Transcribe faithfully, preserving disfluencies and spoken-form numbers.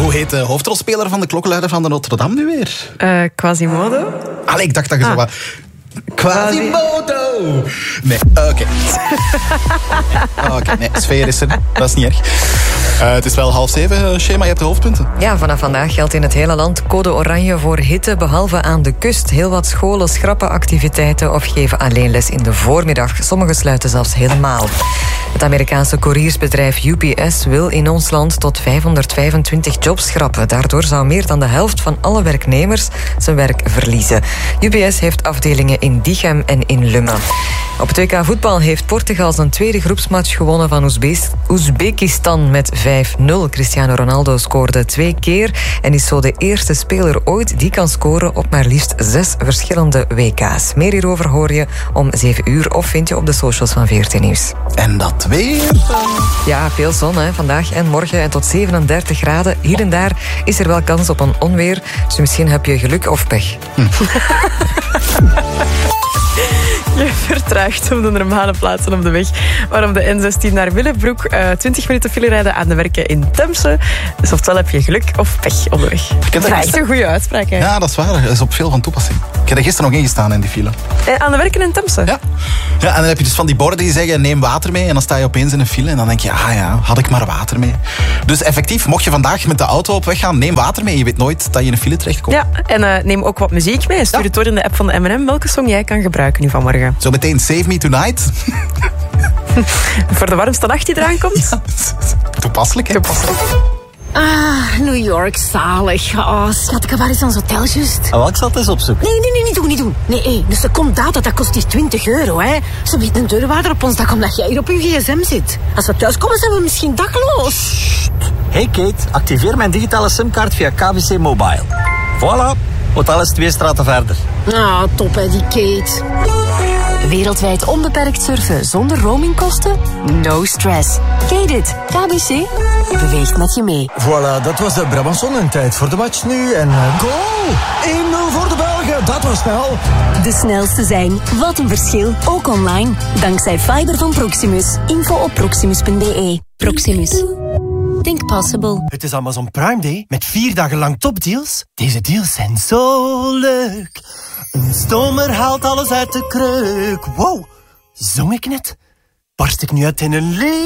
Hoe heet de hoofdrolspeler van de klokkenluider van de Notre Dame nu weer? Uh, Quasimodo? Allee, ik dacht dat je ah. zo wat... Quasimodo! Nee, oké. Okay. Oké, okay, nee, sfeer is er. Dat is niet erg. Uh, het is wel half zeven, Shema, je hebt de hoofdpunten. Ja, vanaf vandaag geldt in het hele land code oranje voor hitte, behalve aan de kust. Heel wat scholen schrappen activiteiten of geven alleen les in de voormiddag. Sommige sluiten zelfs helemaal. Het Amerikaanse couriersbedrijf U P S wil in ons land tot vijfhonderdvijfentwintig jobs schrappen. Daardoor zou meer dan de helft van alle werknemers zijn werk verliezen. U P S heeft afdelingen in Diegem en in Lummen. Op het W K voetbal heeft Portugal zijn tweede groepsmatch gewonnen van Oezbe- Oezbekistan met vijf nul. Cristiano Ronaldo scoorde twee keer en is zo de eerste speler ooit die kan scoren op maar liefst zes verschillende W K's. Meer hierover hoor je om zeven uur of vind je op de socials van V R T Nieuws. En dat weer? Ja, veel zon hè, vandaag en morgen en tot zevenendertig graden. Hier en daar is er wel kans op een onweer, dus misschien heb je geluk of pech. Hm. Je vertraagt op de normale plaatsen op de weg. Maar op de N zestien naar Willebroek uh, twintig minuten file rijden aan de werken in Temse. Dus oftewel heb je geluk of pech op de weg. Dat is echt een goede uitspraak. Hè? Ja, dat is waar. Dat is op veel van toepassing. Ik heb er gisteren nog ingestaan in die file. En aan de werken in Temse? Ja. Ja, en dan heb je dus van die borden die zeggen neem water mee. En dan sta je opeens in een file en dan denk je, ah ja, had ik maar water mee. Dus effectief, mocht je vandaag met de auto op weg gaan, neem water mee. Je weet nooit dat je in een file terechtkomt. Ja, en uh, neem ook wat muziek mee. Stuur ja. het door in de app van de M en M welke song jij kan gebruiken nu vanmorgen. Zo meteen Save Me Tonight. Voor de warmste nacht die eraan komt. Ja, toepasselijk, hè? Toepasselijk. Ah, New York, zalig. Oh, schat, waar is ons hotel juist? Oh, ik zal het eens opzoeken. Nee, nee, nee, niet doen, niet doen. Nee, hey, dus de komt-data, dat kost hier twintig euro, hè. Ze biedt een deurwaarder op ons dak omdat jij hier op je gsm zit. Als we thuiskomen, zijn we misschien dakloos. Hey Kate, activeer mijn digitale simkaart via K B C Mobile. Voilà, hotel is twee straten verder. Ah, top hè, die Kate. Wereldwijd onbeperkt surfen zonder roamingkosten? No stress. Kate it. K B C beweegt met je mee. Voilà, dat was de Brabanson en tijd voor de match nu. En uh, goal! één nul voor de Belgen, dat was snel. De snelste zijn. Wat een verschil. Ook online. Dankzij fiber van Proximus. Info op proximus punt b e. Proximus. Think possible. Het is Amazon Prime Day met vier dagen lang topdeals. Deze deals zijn zo leuk. Een stomer haalt alles uit de kreuk. Wow, zong ik net? Barst ik nu uit in een lied?